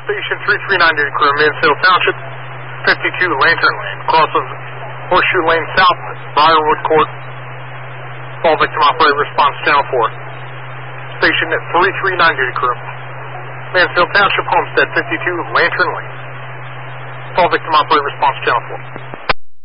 Station 339 data crew, Mansfield Township, 52 Lantern Lane, cross of Horseshoe Lane South, Briarwood Court. Call victim operator response channel 4. Station 339 data crew, Mansfield Township, Homestead, 52 Lantern Lane. Call victim operator response channel 4.